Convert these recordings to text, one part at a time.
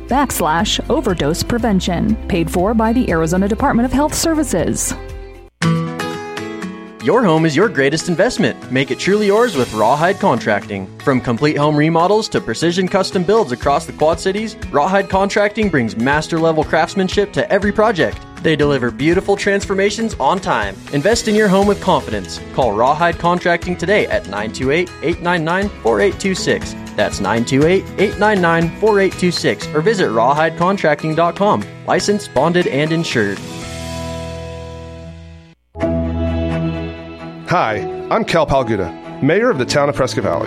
overdose prevention. Paid for by the Arizona Department of Health Services. Your home is your greatest investment. Make it truly yours with Rawhide Contracting. From complete home remodels to precision custom builds across the Quad Cities, Rawhide Contracting brings master-level craftsmanship to every project. They deliver beautiful transformations on time. Invest in your home with confidence. Call Rawhide Contracting today at 928-899-4826. That's 928-899-4826. Or visit rawhidecontracting.com. Licensed, bonded, and insured. Hi, I'm Cal Palguda, Mayor of the town of Prescott Valley.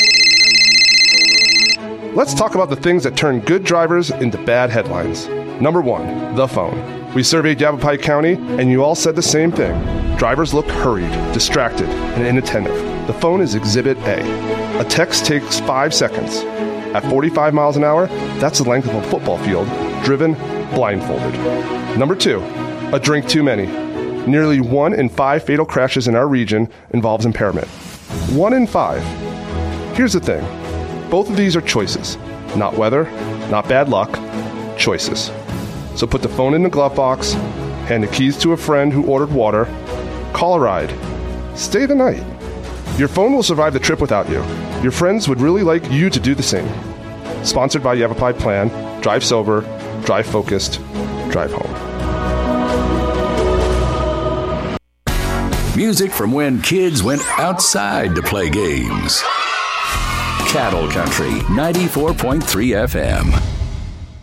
Let's talk about the things that turn good drivers into bad headlines. Number 1, the phone. We surveyed Yavapai County, and you all said the same thing. Drivers look hurried, distracted, and inattentive. The phone is Exhibit A. A text takes 5 seconds. At 45 miles an hour, that's the length of a football field, driven blindfolded. Number 2, a drink too many. Nearly 1 in 5 fatal crashes in our region involves impairment. 1 in 5. Here's the thing. Both of these are choices. Not weather, not bad luck, choices. So put the phone in the glove box, hand the keys to a friend who ordered water, call a ride, stay the night. Your phone will survive the trip without you. Your friends would really like you to do the same. Sponsored by Yavapai Plan, Drive Sober, Drive Focused, Drive Home. Music from when kids went outside to play games. Cattle Country 94.3 FM.